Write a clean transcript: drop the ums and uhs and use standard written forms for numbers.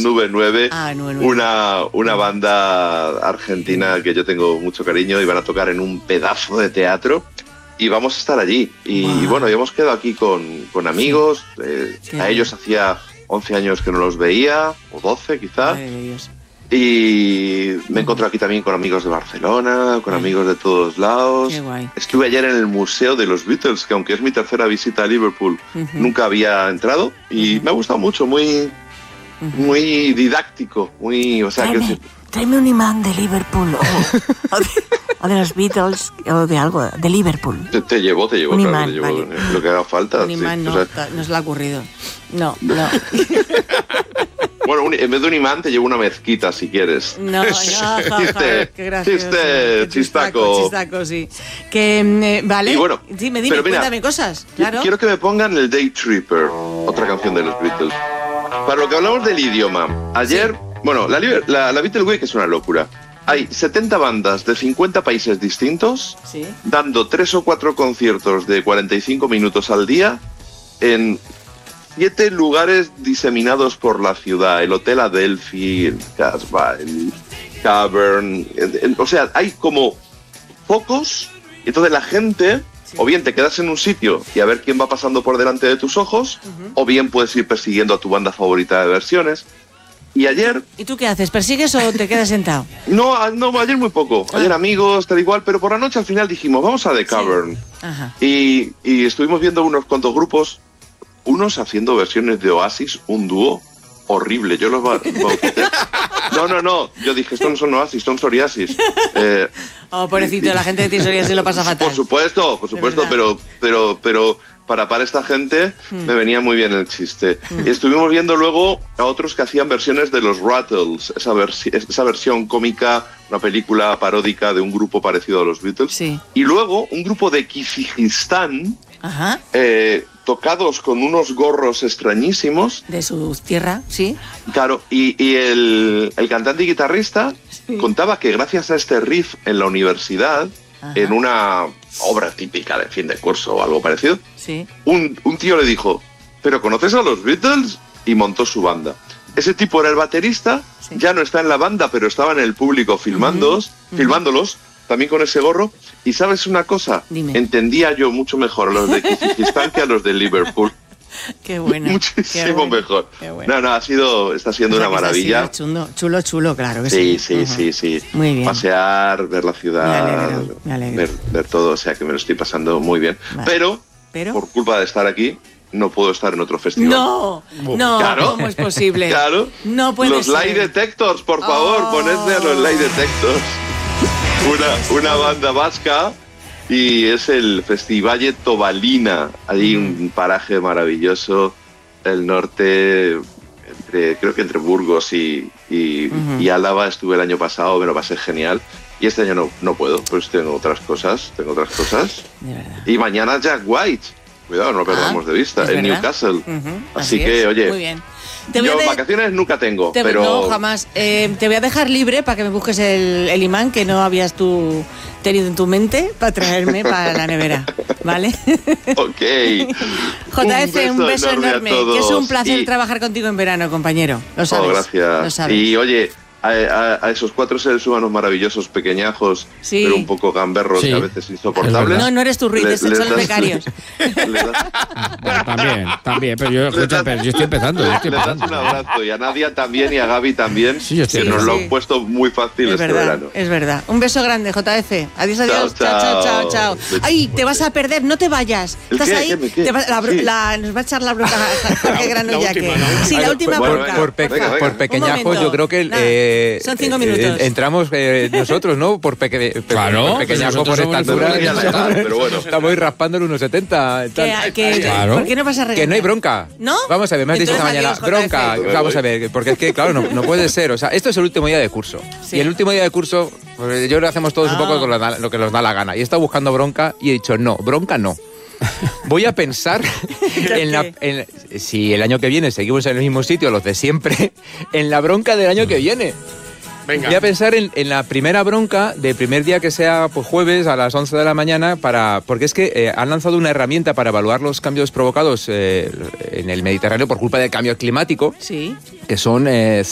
Nube 9, Nube 9. una banda argentina que yo tengo mucho cariño, y van a tocar en un pedazo de teatro y vamos a estar allí. Y bueno, ya hemos quedado aquí con amigos, a ellos hacía 11 años que no los veía, o 12 quizás. Y me encontré aquí también con amigos de Barcelona, con amigos de todos lados. Qué guay. Estuve ayer en el Museo de los Beatles, que aunque es mi tercera visita a Liverpool, nunca había entrado, y me ha gustado mucho, muy didáctico, o sea, tráeme un imán de Liverpool o de los Beatles o de algo, de Liverpool. Te llevo, un claro, imán, te llevo lo que haga falta. Un imán no se le ha ocurrido. No. Bueno, en vez de un imán te llevo una mezquita si quieres. No, qué gracioso. Chistaco, sí. Que, vale, y bueno, dime, pero mira, cuéntame cosas, claro. Quiero que me pongan el Day Tripper, otra canción de los Beatles. Para lo que hablamos del idioma, ayer, bueno, la Beatle Week es una locura. Hay 70 bandas de 50 países distintos, dando 3 o 4 conciertos de 45 minutos al día en 7 lugares diseminados por la ciudad: el Hotel Adelphi, el Casbah, el Cavern, o sea, hay como focos, y entonces la gente, o bien te quedas en un sitio y a ver quién va pasando por delante de tus ojos, o bien puedes ir persiguiendo a tu banda favorita de versiones. Y ayer... ¿Y tú qué haces? ¿Persigues o te quedas sentado? No, ayer muy poco. Ayer amigos, tal igual, pero por la noche al final dijimos, vamos a The Cavern. Y estuvimos viendo unos cuantos grupos, unos haciendo versiones de Oasis, un dúo horrible. Yo los bauticé. No. Yo dije, estos no son Oasis, son psoriasis. Pobrecito, la gente que tiene psoriasis lo pasa fatal. Por supuesto, pero para esta gente me venía muy bien el chiste. Y estuvimos viendo luego a otros que hacían versiones de los Rattles, esa versión cómica, una película paródica de un grupo parecido a los Beatles. Y luego un grupo de Kirguistán, tocados con unos gorros extrañísimos. De su tierra, sí. Claro, y el cantante y guitarrista contaba que gracias a este riff en la universidad, en una obra típica de fin de curso o algo parecido, un tío le dijo, ¿pero conoces a los Beatles? Y montó su banda. Ese tipo era el baterista, ya no está en la banda, pero estaba en el público filmándolos, también con ese gorro. Y ¿sabes una cosa? Dime. Entendía yo mucho mejor a los de Kirguistán que a los de Liverpool. Qué bueno. Muchísimo mejor. Bueno. Está siendo una maravilla. Chulo, claro que sí. Sí. Muy bien. Pasear, ver la ciudad, me alegro. ver todo, o sea que me lo estoy pasando muy bien. Vale. Pero, por culpa de estar aquí, no puedo estar en otro festival. No, claro, ¿cómo es posible? Claro. No puede los ser. Lie Detectors, por favor, ponedme a los Lie Detectors. Una banda vasca, y es el Festivalle Tobalina, allí un paraje maravilloso, el norte, creo que entre Burgos y Álava. Estuve el año pasado, me lo pasé genial, y este año no puedo, pues tengo otras cosas. De verdad. Y mañana Jack White, cuidado, no lo perdamos de vista, en Newcastle. Así que, oye, muy bien. Yo vacaciones nunca tengo, pero... No, jamás. Te voy a dejar libre para que me busques el imán que no habías tú tenido en tu mente para traerme para la nevera, ¿vale? Ok. JF, un beso enorme. Que es un placer trabajar contigo en verano, compañero. Lo sabes. Gracias. Lo sabes. Y oye, a esos 4 seres humanos maravillosos, pequeñajos, pero un poco gamberros y a veces insoportables. No eres tú, Ruiz, son los becarios. También, pero yo estoy empezando. Les das un abrazo, y a Nadia también y a Gaby también, que nos lo han puesto muy fácil este verano. Es verdad. Un beso grande, JF. Adiós. Chao. Ay, te vas a perder, no te vayas. ¿Estás ahí? Nos va a echar la bronca Jorge Granolla. Sí, la última bronca. Por pequeñajos, yo creo que son 5 minutos. Entramos nosotros, ¿no? Por pequeñajo, por esta altura. Pero bueno. Estamos ahí raspando el 1,70. Claro. ¿Por qué no vas a regalar? Que no hay bronca. ¿No? Vamos a ver, me has dicho esta mañana, bronca. Vamos a ver, porque es que, claro, no puede ser. O sea, esto es el último día de curso. Y el último día de curso, pues, yo lo hacemos todos un poco con lo que nos da la gana. Y he estado buscando bronca y he dicho, no, bronca no. Voy a pensar si el año que viene seguimos en el mismo sitio, los de siempre, en la bronca del año que viene. Venga. Voy a pensar en la primera bronca del primer día, que sea pues jueves a las 11 de la mañana, porque es que han lanzado una herramienta para evaluar los cambios provocados en el Mediterráneo por culpa del cambio climático, que son